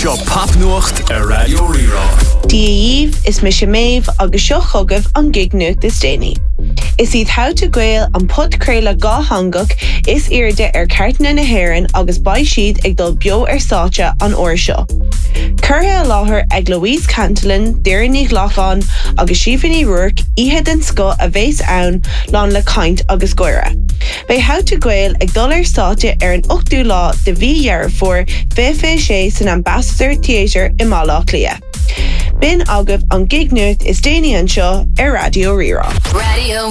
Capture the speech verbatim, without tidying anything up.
Seo Papnuacht ar Radio Rira. Díomh is me sin méh agus seo chugah an gignucht is déine. Is iad how to gweil an put créile gá hangach is irde ar cartna na hairan agus bai siad ag dul bio ar sáte an oir seo. Curtha a láthair ag Louise Cantillon, Deireadh Lachlan agus Siobhan Rourke ihe den sco a bhés ann lán le caint agus goire. Bei how to gweil ag dul ar sáte ar an ochtú lá de bhí dhearr for fé fé sé san Ambassador Theatre i Málaach Lia. Bin agah an gignucht is déine an seo ar Radio Rira. Radio